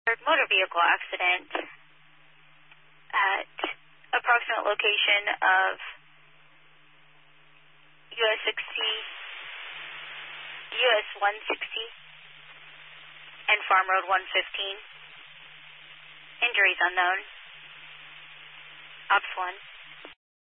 motor vehicle accident at approximate location of US 160 and Farm Road 115. Injuries unknown. Ops 1.